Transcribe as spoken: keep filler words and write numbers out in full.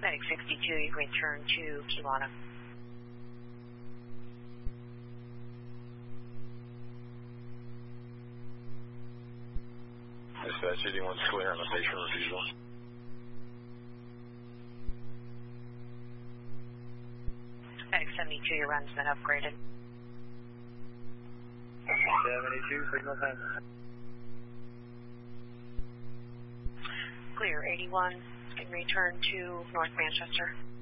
Medic sixty-two, you can return to Kiwana. Dispatch eighty-one's clear on the patient refusal. Medic seventy-two, your run's been upgraded. seventy-two, signal time. Clear eighty-one, you can return to North Manchester.